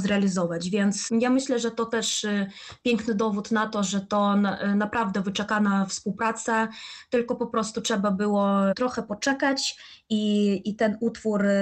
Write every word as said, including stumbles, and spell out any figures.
zrealizować. Więc ja myślę, że to też piękny dowód na to, że to naprawdę wyczekana współpraca, tylko po prostu trzeba było trochę poczekać i, i ten utwór